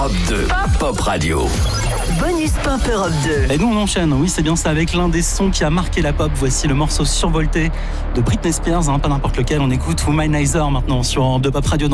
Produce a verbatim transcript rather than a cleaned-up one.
Europe deux, Pop Radio. Bonus Pop Europe deux. Et nous on enchaîne, oui c'est bien ça, avec l'un des sons qui a marqué la pop. Voici le morceau Survolté de Britney Spears, hein, pas n'importe lequel. On écoute Womanizer maintenant sur Europe deux Pop Radio.